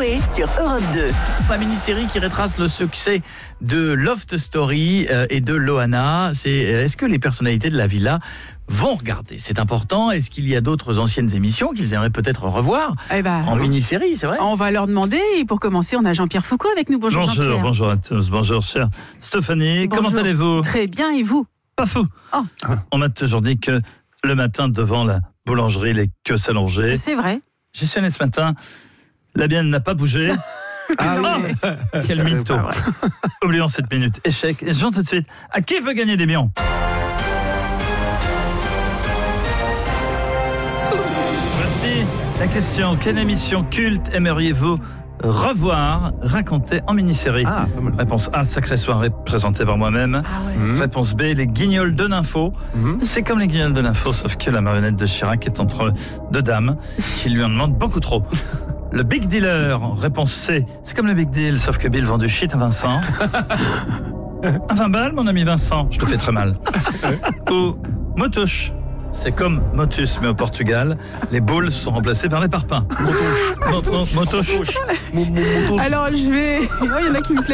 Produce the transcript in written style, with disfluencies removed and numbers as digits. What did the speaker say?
Coé sur Europe 2. La mini-série qui retrace le succès de Loft Story et de Loana. Est-ce que les personnalités de la villa vont regarder? C'est important. Est-ce qu'il y a d'autres anciennes émissions qu'ils aimeraient peut-être revoir en mini-série, c'est vrai? On va leur demander. Et pour commencer, on a Jean-Pierre Foucault avec nous. Bonjour Jean-Pierre. Bonjour à tous. Bonjour chère Stéphanie. Bonjour. Comment allez-vous? Très bien, et vous? Pas fou. On m'a toujours dit que le matin devant la boulangerie, les queues s'allongeaient. C'est vrai. J'ai sonné ce matin. La mienne n'a pas bougé. Quel mytho. Oublions cette minute échec. Et je tout de suite. À qui veut gagner des millions? Voici la question. Quelle émission culte aimeriez-vous revoir, raconter en mini-série? Pas mal. Réponse A, Sacrée soirée, présentée par moi-même. Réponse B, les guignols de l'info. C'est comme les guignols de l'info, sauf que la marionnette de Chirac est entre deux dames qui lui en demandent beaucoup trop. Le Big Dealer, réponse C, c'est comme le Big Deal, sauf que Bill vend du shit à Vincent. Un 20 balles, mon ami Vincent, je te fais très mal. Ou Motouche, c'est comme Motus, mais au Portugal, les boules sont remplacées par les parpaings. Motouche. Alors, il y en a qui me plaisent.